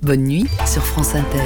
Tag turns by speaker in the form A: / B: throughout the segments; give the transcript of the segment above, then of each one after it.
A: Bonne nuit sur France Inter.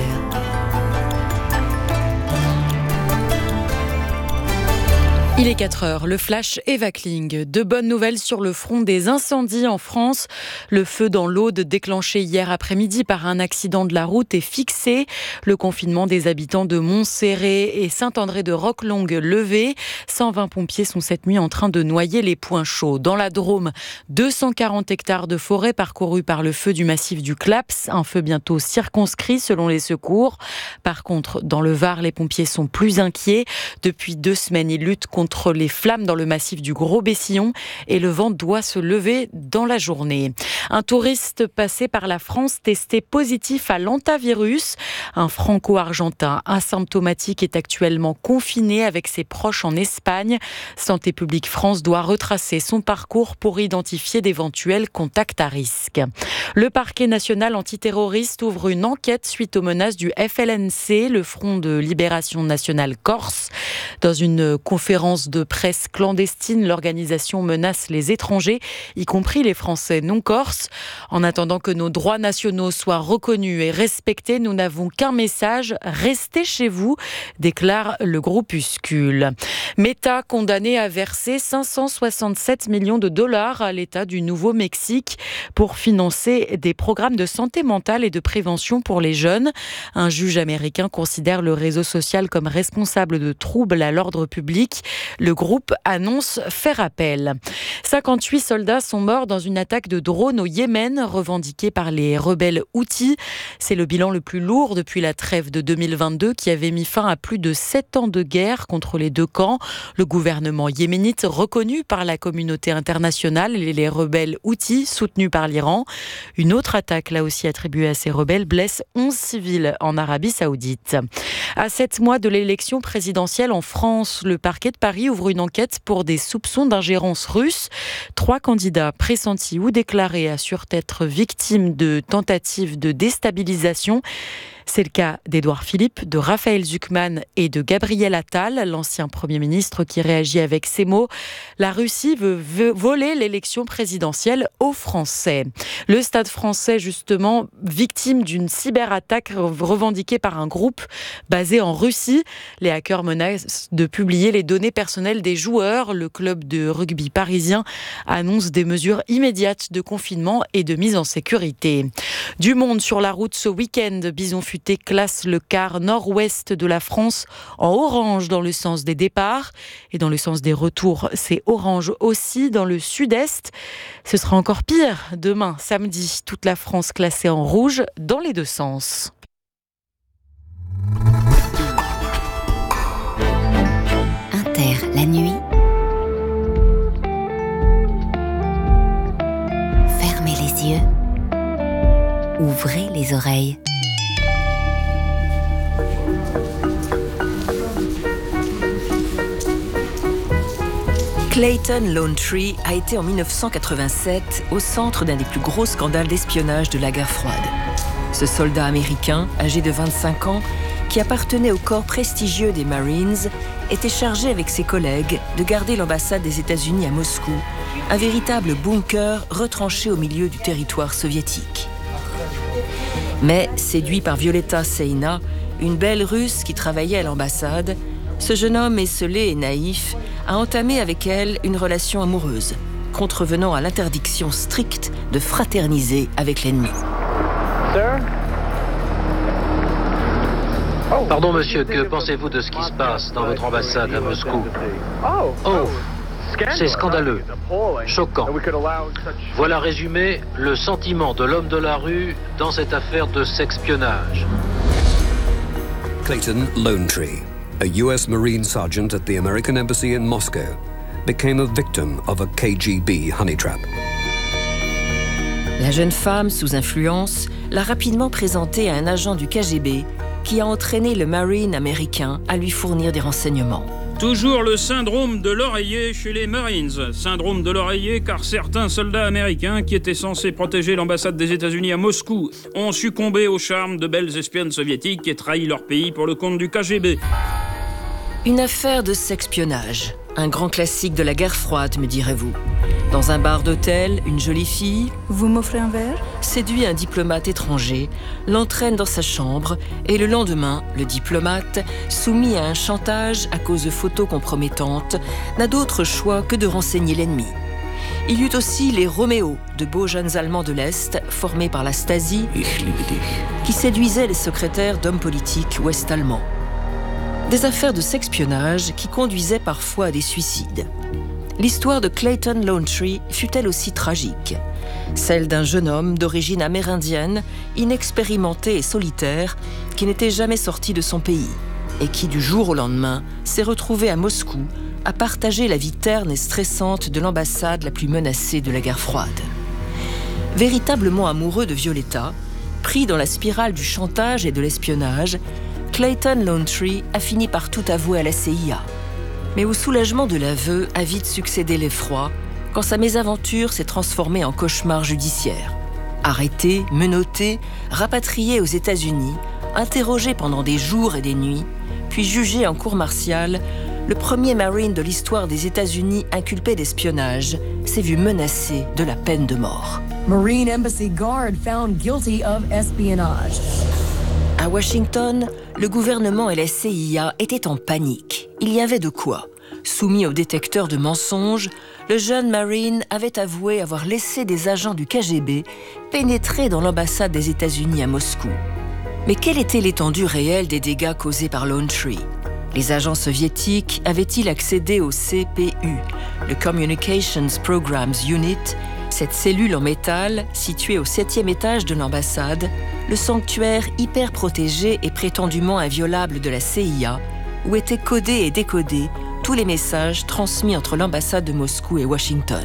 B: Il est 4h, le flash Eva Kling. De bonnes nouvelles sur le front des incendies en France. Le feu dans l'Aude déclenché hier après-midi par un accident de la route est fixé. Le confinement des habitants de Montserrat et Saint-André de Roquelongue levé. 120 pompiers sont cette nuit en train de noyer les points chauds. Dans la Drôme, 240 hectares de forêt parcourus par le feu du massif du Claps. Un feu bientôt circonscrit selon les secours. Par contre, dans le Var, les pompiers sont plus inquiets. Depuis 2 semaines, ils luttent contre les flammes dans le massif du Gros-Bessillon et le vent doit se lever dans la journée. Un touriste passé par la France testé positif à l'hantavirus. Un franco-argentin asymptomatique est actuellement confiné avec ses proches en Espagne. Santé publique France doit retracer son parcours pour identifier d'éventuels contacts à risque. Le parquet national antiterroriste ouvre une enquête suite aux menaces du FLNC, le Front de Libération Nationale Corse. Dans une conférence de presse clandestine, l'organisation menace les étrangers, y compris les Français non corses. En attendant que nos droits nationaux soient reconnus et respectés, nous n'avons qu'un message, restez chez vous, déclare le groupuscule. Meta condamné à verser 567 millions de dollars à l'État du Nouveau-Mexique pour financer des programmes de santé mentale et de prévention pour les jeunes. Un juge américain considère le réseau social comme responsable de troubles à l'ordre public. Le groupe annonce faire appel. 58 soldats sont morts dans une attaque de drone au Yémen, revendiquée par les rebelles Houthis. C'est le bilan le plus lourd depuis la trêve de 2022 qui avait mis fin à plus de 7 ans de guerre contre les deux camps. Le gouvernement yéménite, reconnu par la communauté internationale, et les rebelles Houthis, soutenus par l'Iran. Une autre attaque, là aussi attribuée à ces rebelles, blesse 11 civils en Arabie Saoudite. À 7 mois de l'élection présidentielle en France, le parquet de Paris ouvre une enquête pour des soupçons d'ingérence russe. 3 candidats pressentis ou déclarés assurent être victimes de tentatives de déstabilisation. C'est le cas d'Édouard Philippe, de Raphaël Zucman et de Gabriel Attal, l'ancien Premier ministre qui réagit avec ces mots. La Russie veut voler l'élection présidentielle aux Français. Le Stade français, justement, victime d'une cyberattaque revendiquée par un groupe basé en Russie. Les hackers menacent de publier les données personnelles des joueurs. Le club de rugby parisien annonce des mesures immédiates de confinement et de mise en sécurité. Du monde sur la route ce week-end, Bison Futé classe le quart nord-ouest de la France en orange dans le sens des départs et dans le sens des retours, c'est orange aussi dans le sud-est. Ce sera encore pire demain, samedi, toute la France classée en rouge dans les 2 sens.
A: Inter, la nuit. Fermez les yeux. Ouvrez les oreilles.
C: Clayton Lonetree a été en 1987 au centre d'un des plus gros scandales d'espionnage de la guerre froide. Ce soldat américain, âgé de 25 ans, qui appartenait au corps prestigieux des Marines, était chargé avec ses collègues de garder l'ambassade des États-Unis à Moscou, un véritable bunker retranché au milieu du territoire soviétique. Mais, séduit par Violetta Seina, une belle Russe qui travaillait à l'ambassade, ce jeune homme esseulé et naïf a entamé avec elle une relation amoureuse, contrevenant à l'interdiction stricte de fraterniser avec l'ennemi.
D: Pardon monsieur, que pensez-vous de ce qui se passe dans votre ambassade à Moscou? C'est scandaleux, choquant. Voilà résumé le sentiment de l'homme de la rue dans cette affaire de sexpionnage.
E: Clayton Lonetree, a US Marine sergeant at the American Embassy in Moscow, became a victim of a KGB honey trap.
C: La jeune femme, sous influence, l'a rapidement présenté à un agent du KGB qui a entraîné le Marine américain à lui fournir des renseignements.
F: Toujours le syndrome de l'oreiller chez les Marines. Syndrome de l'oreiller car certains soldats américains qui étaient censés protéger l'ambassade des États-Unis à Moscou ont succombé au charme de belles espionnes soviétiques et trahi leur pays pour le compte du KGB.
C: Une affaire de sexpionnage, un grand classique de la guerre froide, me direz-vous. Dans un bar d'hôtel, une jolie fille,
G: Vous m'offrez un verre ?
C: séduit un diplomate étranger, l'entraîne dans sa chambre et le lendemain, le diplomate, soumis à un chantage à cause de photos compromettantes, n'a d'autre choix que de renseigner l'ennemi. Il y eut aussi les Roméo, de beaux jeunes Allemands de l'Est, formés par la Stasi, qui séduisaient les secrétaires d'hommes politiques ouest-allemands. Des affaires de sexpionnage qui conduisaient parfois à des suicides. L'histoire de Clayton Launtree fut elle aussi tragique. Celle d'un jeune homme d'origine amérindienne, inexpérimenté et solitaire, qui n'était jamais sorti de son pays et qui, du jour au lendemain, s'est retrouvé à Moscou à partager la vie terne et stressante de l'ambassade la plus menacée de la guerre froide. Véritablement amoureux de Violetta, pris dans la spirale du chantage et de l'espionnage, Clayton Launtree a fini par tout avouer à la CIA. Mais au soulagement de l'aveu a vite succédé l'effroi quand sa mésaventure s'est transformée en cauchemar judiciaire. Arrêté, menotté, rapatrié aux États-Unis, interrogé pendant des jours et des nuits, puis jugé en cour martiale, le premier Marine de l'histoire des États-Unis inculpé d'espionnage s'est vu menacé de la peine de mort.
H: Marine Embassy Guard found guilty of espionage.
C: À Washington, le gouvernement et la CIA étaient en panique. Il y avait de quoi. Soumis au détecteur de mensonges, le jeune Marine avait avoué avoir laissé des agents du KGB pénétrer dans l'ambassade des États-Unis à Moscou. Mais quelle était l'étendue réelle des dégâts causés par Launtree ? Les agents soviétiques avaient-ils accédé au CPU, le Communications Programs Unit, cette cellule en métal située au 7e étage de l'ambassade, le sanctuaire hyper protégé et prétendument inviolable de la CIA, où étaient codés et décodés tous les messages transmis entre l'ambassade de Moscou et Washington.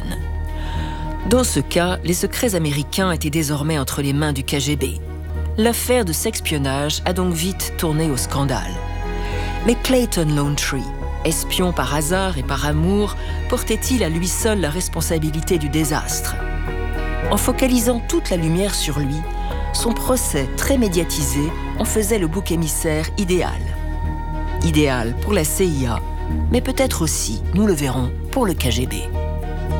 C: Dans ce cas, les secrets américains étaient désormais entre les mains du KGB. L'affaire de sexpionnage a donc vite tourné au scandale. Mais Clayton Launtree, espion par hasard et par amour, portait-il à lui seul la responsabilité du désastre ? En focalisant toute la lumière sur lui, son procès très médiatisé en faisait le bouc émissaire idéal. Idéal pour la CIA, mais peut-être aussi, nous le verrons, pour le KGB.